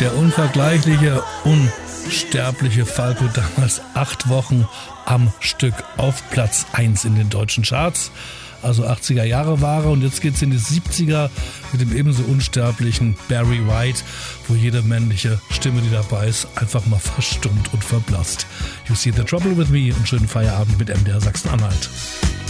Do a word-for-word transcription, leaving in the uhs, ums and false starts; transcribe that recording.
Der unvergleichliche, unsterbliche Falco, damals acht Wochen am Stück auf Platz eins in den deutschen Charts. Also achtziger Jahre war er und jetzt geht's in die siebziger mit dem ebenso unsterblichen Barry White, wo jede männliche Stimme, die dabei ist, einfach mal verstummt und verblasst. You see the trouble with me und schönen Feierabend mit M D R Sachsen-Anhalt.